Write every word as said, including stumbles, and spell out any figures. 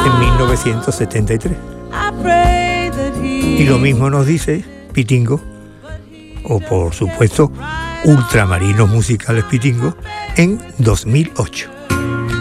en mil novecientos setenta y tres. Y lo mismo nos dice Pitingo, o por supuesto Ultramarinos Musicales Pitingo, en dos mil ocho.